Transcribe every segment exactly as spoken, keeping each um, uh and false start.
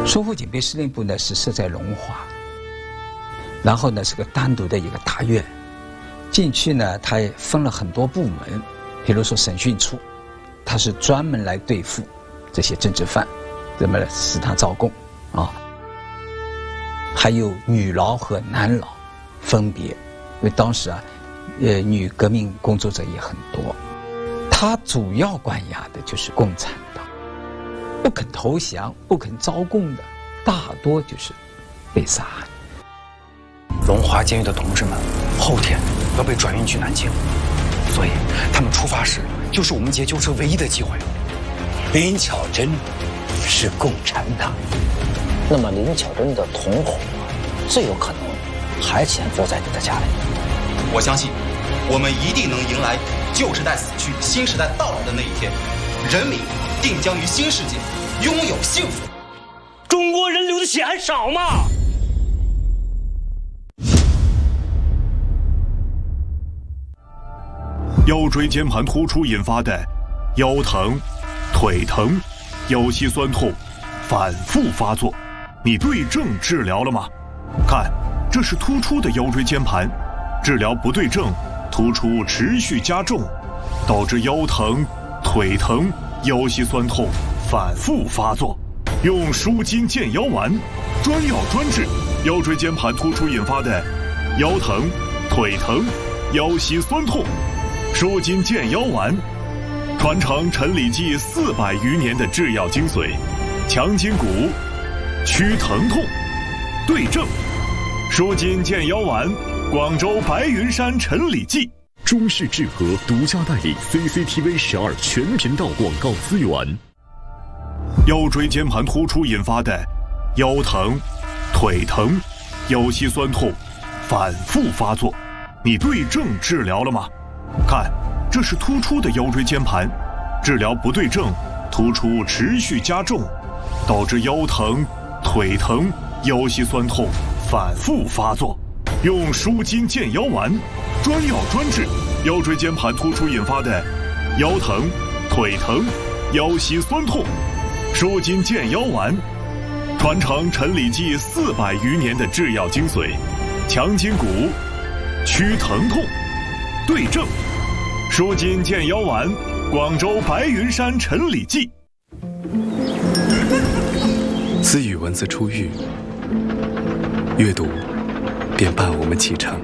淞沪警备司令部呢是设在龙华，然后呢是个单独的一个大院，进去呢它也分了很多部门，比如说审讯处，它是专门来对付这些政治犯，怎么使他招供啊？还有女牢和男牢分别，因为当时啊，呃，女革命工作者也很多。他主要关押的就是共产党，不肯投降、不肯招供的，大多就是被杀。 龙华监狱的同志们后天要被转运去南京，所以他们出发时就是我们劫囚车唯一的机会。 林巧珍是共产党， 那么林巧珍的同伙最有可能还潜伏在你的家里。 我相信，我们一定能迎来旧时代死去、新时代到来的那一天，人民定将于新世界拥有幸福。 中国人流的血还少吗？ 腰椎间盘突出引发的腰疼、腿疼、腰膝酸痛反复发作，你对症治疗了吗？看，这是突出的腰椎间盘，治疗不对症，突出持续加重，导致腰疼、腿疼、腰膝酸痛反复发作。用舒筋健腰丸，专药专治腰椎间盘突出引发的腰疼、腿疼、腰膝酸痛。舒筋健腰丸，传承陈李济四百余年的制药精髓，强筋骨，祛疼痛，对症。舒筋健腰丸，广州白云山陈李济。 中视智和独家代理 C C T V 十二全频道广告资源。 腰椎间盘突出引发的腰疼、腿疼、腰膝酸痛反复发作，你对症治疗了吗？看，这是突出的腰椎间盘，治疗不对症，突出持续加重，导致腰疼、腿疼、腰膝酸痛反复发作。用舒筋健腰丸，专药专治腰椎间盘突出引发的腰疼、腿疼、腰膝酸痛。舒筋健腰丸，传承陈李济四百余年的制药精髓，强筋骨，祛疼痛，对症。舒筋健腰丸，广州白云山陈李济。 自与文字初遇，阅读便伴我们启程。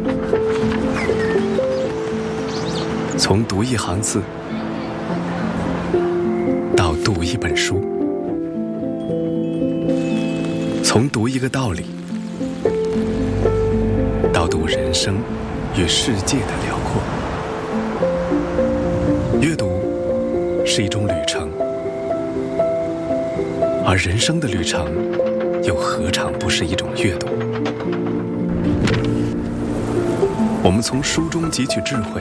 从读一行字到读一本书，从读一个道理到读人生与世界的辽阔。阅读是一种旅程，而人生的旅程又何尝不是一种阅读？我们从书中汲取智慧，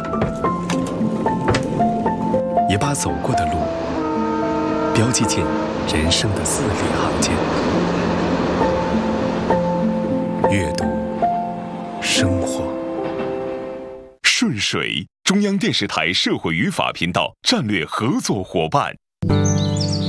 也把走过的路标记进人生的字里行间。阅读，生活。 顺水，中央电视台社会与法频道战略合作伙伴。